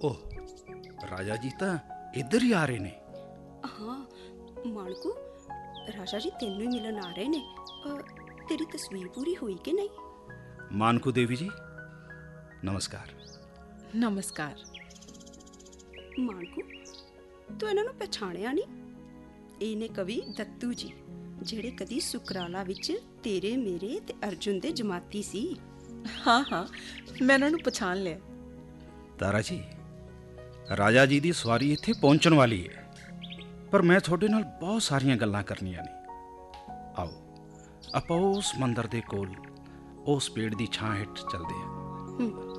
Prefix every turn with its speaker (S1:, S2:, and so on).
S1: ओह, राजा जी ਤਾਂ ਇੱਧਰ ਹੀ ਆ ਰਹੇ ਨੇ।
S2: ਹਾਂ ਮਾਣਕੂ, ਰਾਜਾ ਜੀ ਤੈਨੂੰ ਹੀ ਮਿਲਣ ਆ ਰਹੇ ਨੇ। ਤੇਰੀ ਤਸਵੀਰ ਪੂਰੀ ਹੋਈ ਕਿ ਨਹੀਂ?
S1: ਮਾਨਕੂ ਦੇਵੀ ਜੀ, ਨਮਸਕਾਰ।
S3: ਨਮਸਕਾਰ।
S2: ਮਾਣਕੂ, ਤੂੰ ਇਹਨਾਂ ਨੂੰ ਪਛਾਣਿਆ ਨਹੀਂ? ਇਹ ਨੇ ਕਵੀ ਦੱਤੂ ਜੀ, ਜਿਹੜੇ ਕਦੀ ਸੁਕਰਾਲਾ ਵਿੱਚ ਤੇਰੇ, ਮੇਰੇ ਤੇ ਅਰਜੁਨ ਦੇ ਜਮਾਤੀ ਸੀ।
S3: ਹਾਂ ਹਾਂ, ਮੈਂ ਇਹਨਾਂ ਨੂੰ ਪਛਾਣ ਲਿਆ।
S1: ਤਾਰਾ ਜੀ, ਰਾਜਾ ਜੀ ਦੀ ਸਵਾਰੀ ਇੱਥੇ ਪਹੁੰਚਣ ਵਾਲੀ ਹੈ, ਪਰ ਮੈਂ ਤੁਹਾਡੇ ਨਾਲ ਬਹੁਤ ਸਾਰੀਆਂ ਗੱਲਾਂ ਕਰਨੀਆਂ ਨੇ। ਆਓ ਆਪਾਂ ਉਸ ਮੰਦਰ ਦੇ ਕੋਲ ਉਸ ਪੇੜ ਦੀ ਛਾਂ ਹੇਠ ਚੱਲਦੇ ਹਾਂ।